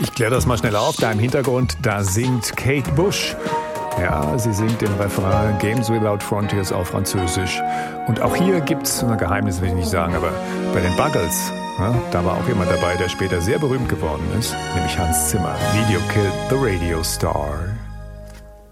Ich kläre das mal schnell auf. Da im Hintergrund, da singt Kate Bush. Ja, sie singt den Refrain Games Without Frontiers auf Französisch. Und auch hier gibt's, ein Geheimnis will ich nicht sagen, aber bei den Buggles, ja, da war auch jemand dabei, der später sehr berühmt geworden ist, nämlich Hans Zimmer. Video killed the radio star.